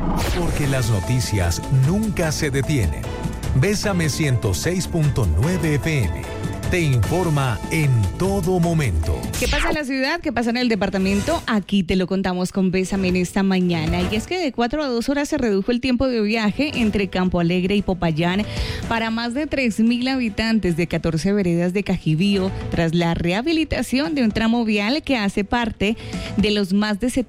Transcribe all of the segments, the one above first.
Porque las noticias nunca se detienen. Bésame 106.9 FM. Te informa en todo momento. ¿Qué pasa en la ciudad? ¿Qué pasa en el departamento? Aquí te lo contamos con Bésame en esta mañana. Y es que de 4 a 2 horas se redujo el tiempo de viaje entre Campo Alegre y Popayán para más de 3.000 habitantes de 14 veredas de Cajibío tras la rehabilitación de un tramo vial que hace parte de los más de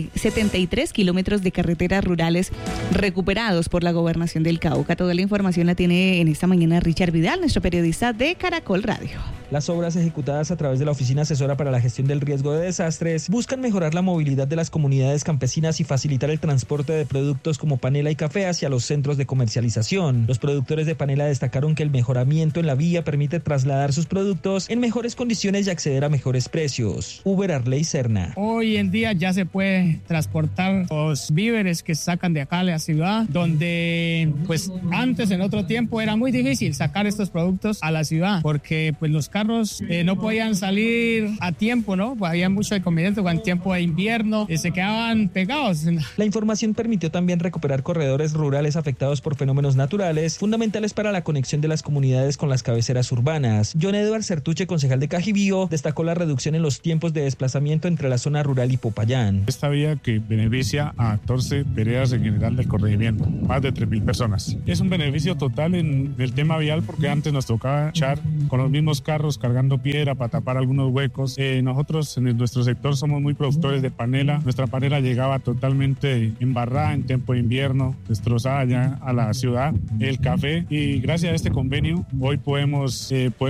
73 kilómetros de carreteras rurales recuperados por la Gobernación del Cauca. Toda la información la tiene en esta mañana Richard Vidal, nuestro periodista de Caracol Radio. Las obras ejecutadas a través de la Oficina Asesora para la Gestión del Riesgo de Desastres buscan mejorar la movilidad de las comunidades campesinas y facilitar el transporte de productos como panela y café hacia los centros de comercialización. Los productores de panela destacaron que el mejoramiento en la vía permite trasladar sus productos en mejores condiciones y acceder a mejores precios. Uber Arley Serna. Hoy en día ya se puede transportar los víveres que se sacan de acá a la ciudad, donde pues antes en otro tiempo era muy difícil sacar estos productos a la ciudad porque pues los carros no podían salir a tiempo, ¿no? Pues había mucho inconveniente con el tiempo de invierno, se quedaban pegados. La información permitió también recuperar corredores rurales afectados por fenómenos naturales, fundamentales para la conexión de las comunidades con las cabeceras urbanas. John Edward Certuche, concejal de Cajibío, destacó la reducción en los tiempos de desplazamiento entre la zona rural y Popayán. Esta vía que beneficia a 14 veredas en general del corregimiento, más de 3.000 personas. Es un beneficio total en el tema vial porque antes nos tocaba echar con los mismos carros cargando piedra para tapar algunos huecos. Nosotros en nuestro sector somos muy productores de panela. Nuestra panela llegaba totalmente embarrada en tiempo de invierno, destrozada ya a la ciudad. El café, y gracias a este convenio hoy podemos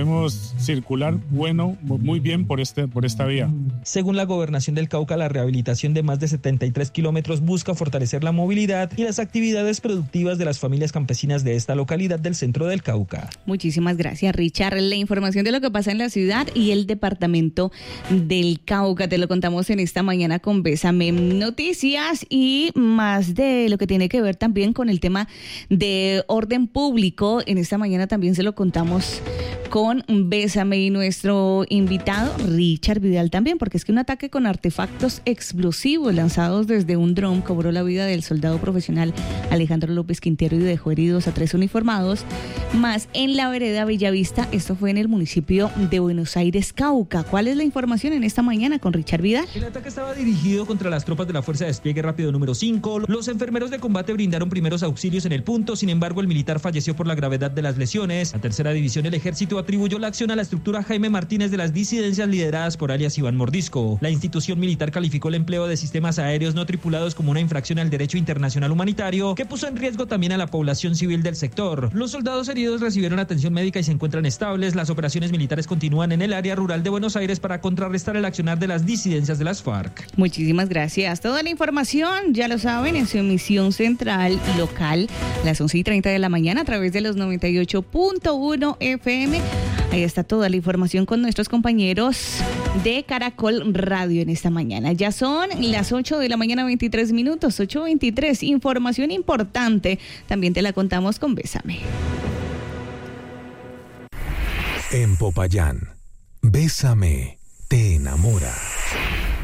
circular muy bien por esta vía. Según la Gobernación del Cauca, la rehabilitación de más de 73 kilómetros busca fortalecer la movilidad y las actividades productivas de las familias campesinas de esta localidad del centro del Cauca. Muchísimas gracias, Richard. La información de lo que pasa en la ciudad y el departamento del Cauca te lo contamos en esta mañana con Bésame Noticias, y más de lo que tiene que ver también con el tema de orden público. En esta mañana también se lo contamos con Bésame y nuestro invitado Richard Vidal también, porque es que un ataque con artefactos explosivos lanzados desde un dron cobró la vida del soldado profesional Alejandro López Quintero y dejó heridos a 3 uniformados más en la vereda Bellavista. Esto fue en el municipio de Buenos Aires, Cauca. ¿Cuál es la información en esta mañana con Richard Vidal? El ataque estaba dirigido contra las tropas de la Fuerza de Despliegue Rápido número 5. Los enfermeros de combate brindaron primeros auxilios en el punto, sin embargo el militar falleció por la gravedad de las lesiones. La tercera división del ejército atribuyó la acción a la estructura Jaime Martínez de las disidencias lideradas por alias Iván Mordisco. La institución militar calificó el empleo de sistemas aéreos no tripulados como una infracción al derecho internacional humanitario que puso en riesgo también a la población civil del sector. Los soldados heridos recibieron atención médica y se encuentran estables. Las operaciones militares continúan en el área rural de Buenos Aires para contrarrestar el accionar de las disidencias de las FARC. Muchísimas gracias. Toda la información, ya lo saben, en su emisión central local, a las 11:30 de la mañana a través de los 98.1 FM. Ahí está toda la información con nuestros compañeros de Caracol Radio en esta mañana. Ya son las 8 de la mañana, 23 minutos, 8:23. Información importante, también te la contamos con Bésame. En Popayán, Bésame te enamora.